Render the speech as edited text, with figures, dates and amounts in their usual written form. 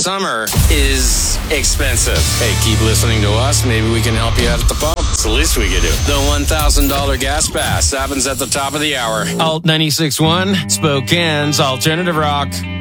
Summer is expensive. Hey, keep listening to us. Maybe we can help you out at the pump. It's the least we could do. The $1,000 gas pass happens at the top of the hour. Alt 96.1, Spokane's Alternative Rock.